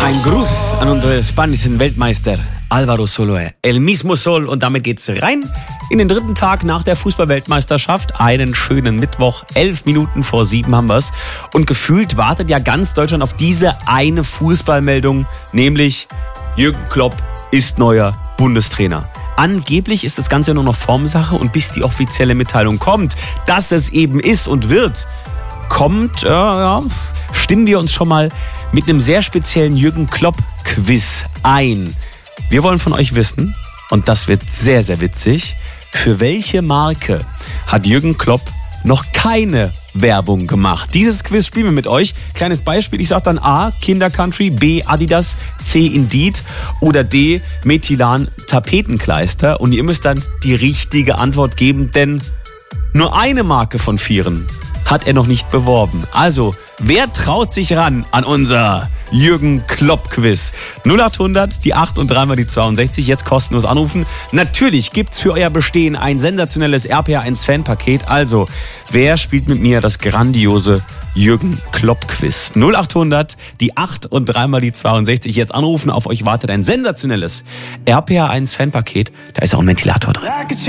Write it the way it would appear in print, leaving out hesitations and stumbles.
Ein Gruß an unseren spanischen Weltmeister Álvaro Soler, El mismo Sol. Und damit geht's rein in den dritten Tag nach der Fußballweltmeisterschaft. Einen schönen Mittwoch, 11 Minuten vor 7 haben wir's. Und gefühlt wartet ja ganz Deutschland auf diese eine Fußballmeldung, nämlich Jürgen Klopp ist neuer Bundestrainer. Angeblich ist das Ganze nur noch Formsache und bis die offizielle Mitteilung kommt, dass es eben ist und wird, stimmen wir uns schon mal mit einem sehr speziellen Jürgen Klopp-Quiz ein. Wir wollen von euch wissen, und das wird sehr, sehr witzig, für welche Marke hat Jürgen Klopp noch keine Werbung gemacht? Dieses Quiz spielen wir mit euch. Kleines Beispiel, ich sage dann A, Kindercountry, B, Adidas, C, Indeed oder D, Methylan Tapetenkleister. Und ihr müsst dann die richtige Antwort geben, denn nur eine Marke von 4 hat er noch nicht beworben. Also, wer traut sich ran an unser Jürgen Klopp-Quiz? 0800, die 8 und 3 mal die 62, jetzt kostenlos anrufen. Natürlich gibt's für euer Bestehen ein sensationelles RPR1-Fanpaket. Also, wer spielt mit mir das grandiose Jürgen Klopp-Quiz? 0800, die 8 und 3 mal die 62, jetzt anrufen. Auf euch wartet ein sensationelles RPR1-Fanpaket. Da ist auch ein Ventilator drin.